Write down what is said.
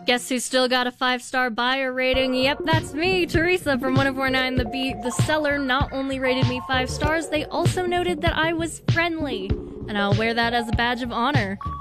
Guess who still got a 5-star buyer rating? Yep, that's me, Teresa from 1049 The Beat. The seller not only rated me 5 stars, they also noted that I was friendly. And I'll wear that as a badge of honor.